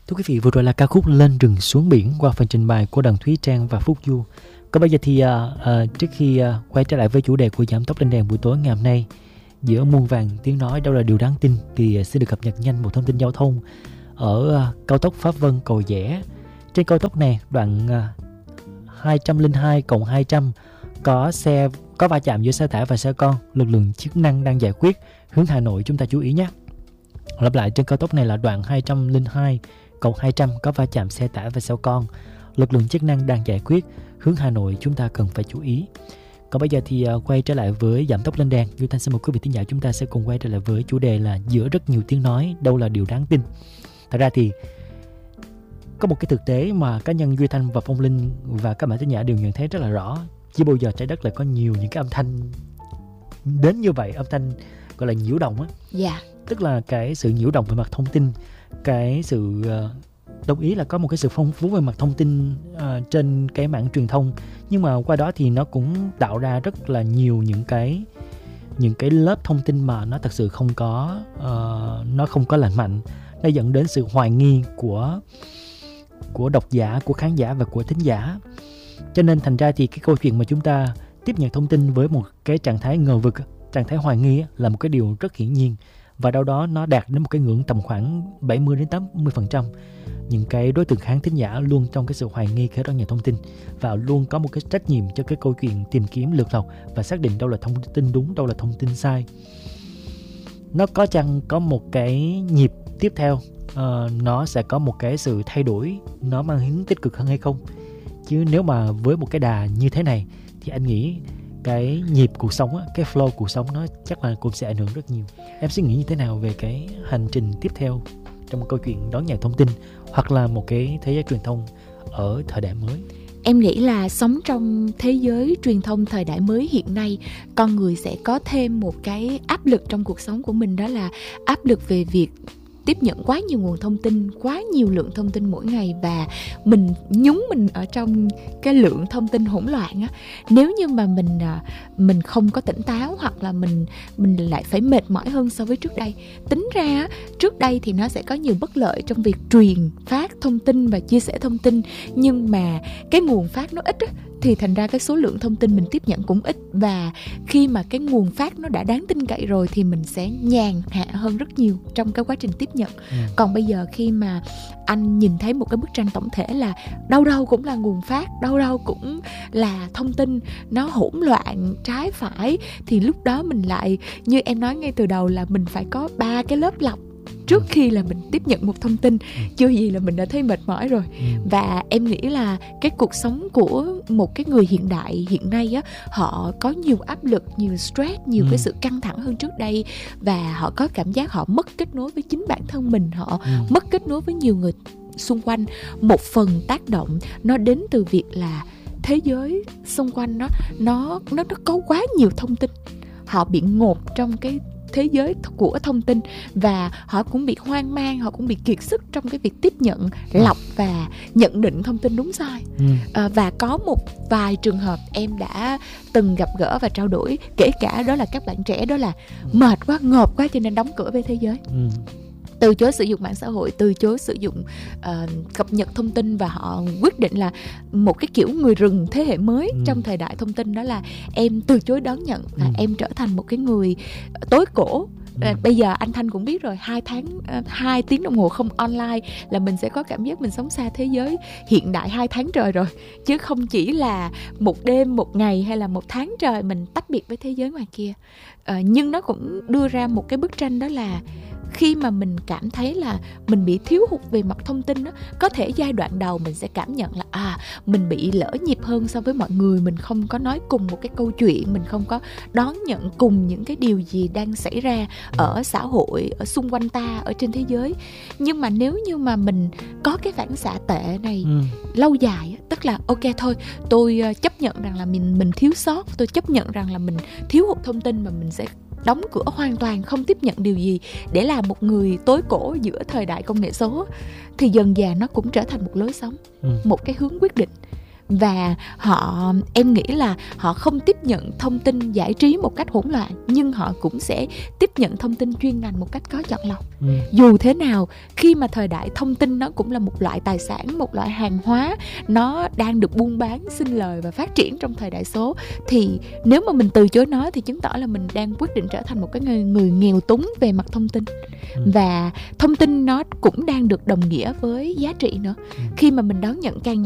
Thưa quý vị, vừa rồi là ca khúc Lên rừng xuống biển qua phần trình bày của Đặng Thúy Trang và Phúc Du. Còn bây giờ thì trước khi quay trở lại với chủ đề của Giảm tốc lên đèn buổi tối ngày hôm nay, giữa muôn vàn tiếng nói đâu là điều đáng tin, thì xin được cập nhật nhanh một thông tin giao thông ở cao tốc Pháp Vân Cầu Giẽ. Trên cao tốc này, đoạn 202+200 có va chạm giữa xe tải và xe con, lực lượng chức năng đang giải quyết, hướng Hà Nội chúng ta chú ý nhé. Lặp lại, trên cao tốc này là đoạn 202+200 có va chạm xe tải và xe con, lực lượng chức năng đang giải quyết, hướng Hà Nội chúng ta cần phải chú ý. Còn bây giờ thì quay trở lại với Giảm tốc lên đèn, Duy Thanh xin mời quý vị thính giả chúng ta sẽ cùng quay trở lại với chủ đề là giữa rất nhiều tiếng nói đâu là điều đáng tin. Thật ra thì có một cái thực tế mà cá nhân Duy Thanh và Phong Linh và các bạn thính giả đều nhận thấy rất là rõ. Chưa bao giờ trái đất lại có nhiều những cái âm thanh đến như vậy, âm thanh gọi là nhiễu động á. Dạ. Tức là cái sự nhiễu động về mặt thông tin, cái sự đồng ý là có một cái sự phong phú về mặt thông tin trên cái mảng truyền thông, nhưng mà qua đó thì nó cũng tạo ra rất là nhiều những cái lớp thông tin mà nó thật sự không có lành mạnh, nó dẫn đến sự hoài nghi của độc giả, của khán giả và của thính giả. Cho nên thành ra thì cái câu chuyện mà chúng ta tiếp nhận thông tin với một cái trạng thái ngờ vực, trạng thái hoài nghi là một cái điều rất hiển nhiên, và đâu đó nó đạt đến một cái ngưỡng tầm khoảng 70-80%. Những cái đối tượng khán thính giả luôn trong cái sự hoài nghi khi đón nhận thông tin, và luôn có một cái trách nhiệm cho cái câu chuyện tìm kiếm lược lọc và xác định đâu là thông tin đúng, đâu là thông tin sai. Nó có chăng có một cái nhịp tiếp theo, nó sẽ có một cái sự thay đổi, nó mang hướng tích cực hơn hay không? Chứ nếu mà với một cái đà như thế này thì anh nghĩ cái nhịp cuộc sống á, cái flow cuộc sống nó chắc là cũng sẽ ảnh hưởng rất nhiều. Em suy nghĩ như thế nào về cái hành trình tiếp theo trong một câu chuyện đón nhận thông tin hoặc là một cái thế giới truyền thông ở thời đại mới? Em nghĩ là sống trong thế giới truyền thông thời đại mới hiện nay, con người sẽ có thêm một cái áp lực trong cuộc sống của mình, đó là áp lực về việc tiếp nhận quá nhiều nguồn thông tin, quá nhiều lượng thông tin mỗi ngày, và mình nhúng mình ở trong cái lượng thông tin hỗn loạn á. Nếu như mà mình không có tỉnh táo, hoặc là mình lại phải mệt mỏi hơn so với trước đây. Tính ra á, trước đây thì nó sẽ có nhiều bất lợi trong việc truyền phát thông tin và chia sẻ thông tin, nhưng mà cái nguồn phát nó ít á, thì thành ra cái số lượng thông tin mình tiếp nhận cũng ít, và khi mà cái nguồn phát nó đã đáng tin cậy rồi thì mình sẽ nhàn hạ hơn rất nhiều trong cái quá trình tiếp nhận. Còn bây giờ khi mà anh nhìn thấy một cái bức tranh tổng thể là đâu đâu cũng là nguồn phát, đâu đâu cũng là thông tin nó hỗn loạn trái phải, thì lúc đó mình lại, như em nói ngay từ đầu, là mình phải có 3 cái lớp lọc trước khi là mình tiếp nhận một thông tin. Chưa gì là mình đã thấy mệt mỏi rồi. Và em nghĩ là cái cuộc sống của một cái người hiện đại hiện nay á, họ có nhiều áp lực, nhiều stress, nhiều cái sự căng thẳng hơn trước đây, và họ có cảm giác họ mất kết nối với chính bản thân mình, họ mất kết nối với nhiều người xung quanh. Một phần tác động nó đến từ việc là thế giới xung quanh nó có quá nhiều thông tin, họ bị ngộp trong cái thế giới của thông tin, và họ cũng bị hoang mang, họ cũng bị kiệt sức trong cái việc tiếp nhận, lọc và nhận định thông tin đúng sai. Và có một vài trường hợp em đã từng gặp gỡ và trao đổi, kể cả đó là các bạn trẻ, đó là mệt quá, ngộp quá cho nên đóng cửa với thế giới, từ chối sử dụng mạng xã hội, từ chối sử dụng cập nhật thông tin, và họ quyết định là một cái kiểu người rừng thế hệ mới trong thời đại thông tin, đó là em từ chối đón nhận và em trở thành một cái người tối cổ. Bây giờ anh Thanh cũng biết rồi, 2 tiếng đồng hồ không online là mình sẽ có cảm giác mình sống xa thế giới hiện đại 2 tháng trời rồi, chứ không chỉ là một đêm, một ngày hay là 1 tháng trời mình tách biệt với thế giới ngoài kia. Nhưng nó cũng đưa ra một cái bức tranh, đó là khi mà mình cảm thấy là mình bị thiếu hụt về mặt thông tin đó, có thể giai đoạn đầu mình sẽ cảm nhận là mình bị lỡ nhịp hơn so với mọi người, mình không có nói cùng một cái câu chuyện, mình không có đón nhận cùng những cái điều gì đang xảy ra ở xã hội, ở xung quanh ta, ở trên thế giới. Nhưng mà nếu như mà mình có cái phản xạ tệ này lâu dài, tức là ok thôi, tôi chấp nhận rằng là mình thiếu sót, tôi chấp nhận rằng là mình thiếu hụt thông tin, mà mình sẽ đóng cửa hoàn toàn, không tiếp nhận điều gì để là một người tối cổ giữa thời đại công nghệ số, thì dần dà nó cũng trở thành một lối sống, một cái hướng quyết định. và em nghĩ là họ không tiếp nhận thông tin giải trí một cách hỗn loạn, nhưng họ cũng sẽ tiếp nhận thông tin chuyên ngành một cách có chọn lọc. Dù thế nào, khi mà thời đại thông tin nó cũng là một loại tài sản, một loại hàng hóa, nó đang được buôn bán, sinh lời và phát triển trong thời đại số, thì nếu mà mình từ chối nó thì chứng tỏ là mình đang quyết định trở thành một cái người nghèo túng về mặt thông tin. Và thông tin nó cũng đang được đồng nghĩa với giá trị nữa. Khi mà mình đón nhận càng